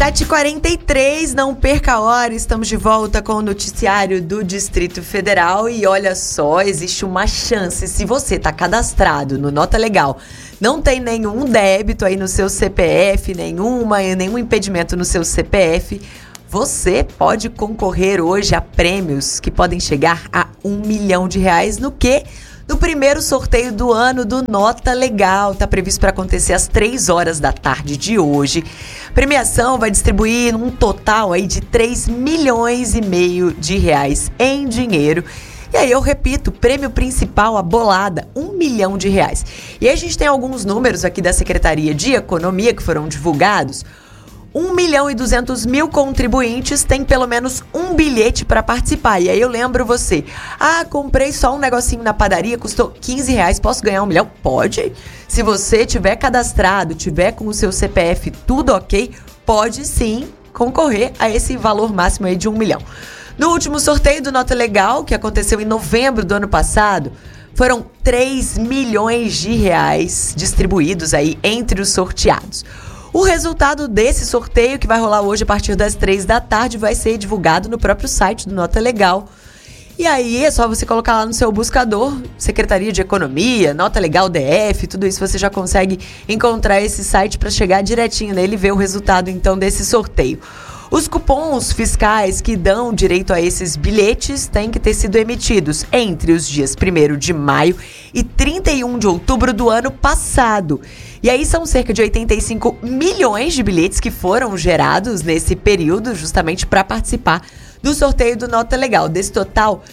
7h43, não perca a hora, estamos de volta com o noticiário do Distrito Federal e olha só, existe uma chance, se você está cadastrado no Nota Legal, não tem nenhum débito aí no seu CPF, nenhum impedimento no seu CPF, você pode concorrer hoje a prêmios que podem chegar a R$1 milhão no quê? No primeiro sorteio do ano do Nota Legal, está previsto para acontecer às 3 horas da tarde de hoje. A premiação vai distribuir um total aí de R$3,5 milhões em dinheiro. E aí eu repito, prêmio principal, a bolada, R$1 milhão. E aí a gente tem alguns números aqui da Secretaria de Economia que foram divulgados. 1.200.000 contribuintes têm pelo menos um bilhete para participar. E aí eu lembro você, comprei só um negocinho na padaria, custou R$15, posso ganhar R$1 milhão? Pode. Se você tiver cadastrado, tiver com o seu CPF tudo ok, pode sim concorrer a esse valor máximo aí de R$1 milhão. No último sorteio do Nota Legal, que aconteceu em novembro do ano passado, foram R$3 milhões distribuídos aí entre os sorteados. O resultado desse sorteio, que vai rolar hoje a partir das 3 da tarde, vai ser divulgado no próprio site do Nota Legal. E aí é só você colocar lá no seu buscador, Secretaria de Economia, Nota Legal DF, tudo isso você já consegue encontrar esse site para chegar direitinho nele e ver o resultado então desse sorteio. Os cupons fiscais que dão direito a esses bilhetes têm que ter sido emitidos entre os dias 1º de maio e 31 de outubro do ano passado. E aí são cerca de 85 milhões de bilhetes que foram gerados nesse período justamente para participar do sorteio do Nota Legal. Desse total,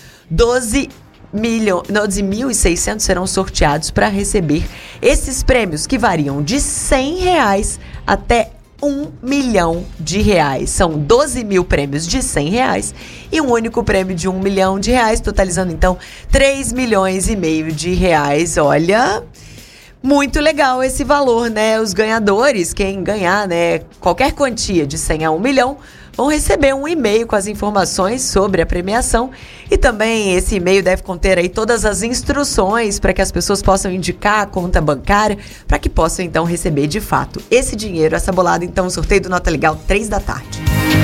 12.600 serão sorteados para receber esses prêmios que variam de R$100 até R$1 milhão. São 12 mil prêmios de R$100 e um único prêmio de R$1 milhão, totalizando então R$3,5 milhões. Olha, muito legal esse valor, né? Os ganhadores, quem ganhar, né, qualquer quantia de 100 a 1 milhão, vão receber um e-mail com as informações sobre a premiação e também esse e-mail deve conter aí todas as instruções para que as pessoas possam indicar a conta bancária para que possam então receber de fato esse dinheiro, essa bolada. Então o sorteio do Nota Legal 3 da tarde.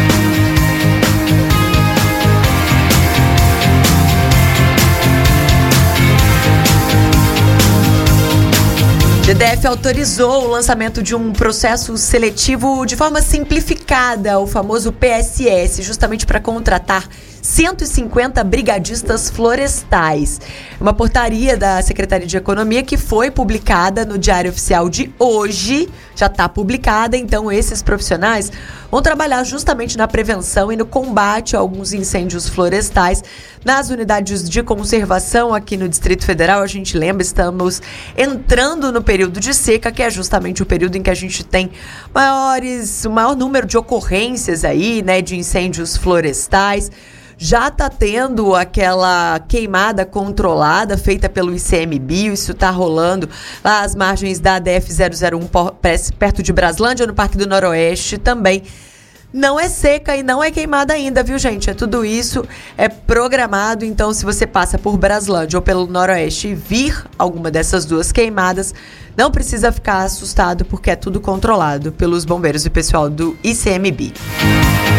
O GDF autorizou o lançamento de um processo seletivo de forma simplificada, o famoso PSS, justamente para contratar 150 brigadistas florestais. Uma portaria da Secretaria de Economia que foi publicada no Diário Oficial de hoje, já está publicada, então esses profissionais vão trabalhar justamente na prevenção e no combate a alguns incêndios florestais nas unidades de conservação aqui no Distrito Federal. A gente lembra, estamos entrando no período de seca, que é justamente o período em que a gente tem o maior número de ocorrências aí, né, de incêndios florestais. Já está tendo aquela queimada controlada feita pelo ICMBio, isso está rolando lá às margens da DF-001, perto de Braslândia, no Parque do Noroeste também. Não é seca e não é queimada ainda, viu, gente? Tudo isso é programado, então se você passa por Braslândia ou pelo Noroeste e vir alguma dessas duas queimadas, não precisa ficar assustado porque é tudo controlado pelos bombeiros e pessoal do ICMBio.